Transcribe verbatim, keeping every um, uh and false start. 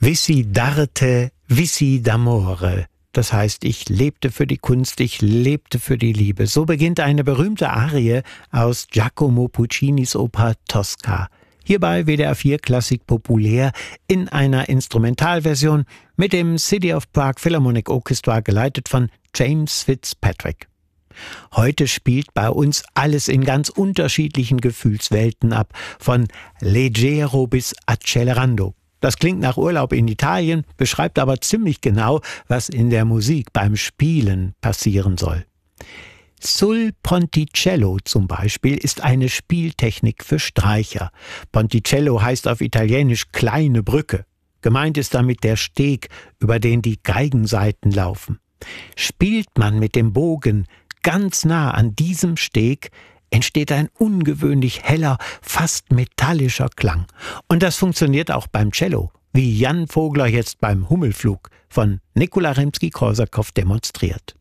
Vissi d'arte, vissi d'amore. Das heißt, ich lebte für die Kunst, ich lebte für die Liebe. So beginnt eine berühmte Arie aus Giacomo Puccinis Oper Tosca. Hier bei W D R vier Klassik populär in einer Instrumentalversion mit dem City of Prague Philharmonic Orchestra, geleitet von James Fitzpatrick. Heute spielt bei uns alles in ganz unterschiedlichen Gefühlswelten ab, von Leggero bis Accelerando. Das klingt nach Urlaub in Italien, beschreibt aber ziemlich genau, was in der Musik beim Spielen passieren soll. Sul Ponticello zum Beispiel ist eine Spieltechnik für Streicher. Ponticello heißt auf Italienisch kleine Brücke. Gemeint ist damit der Steg, über den die Geigensaiten laufen. Spielt man mit dem Bogen ganz nah an diesem Steg, entsteht ein ungewöhnlich heller, fast metallischer Klang. Und das funktioniert auch beim Cello, wie Jan Vogler jetzt beim Hummelflug von Nikolai Rimsky-Korsakow demonstriert.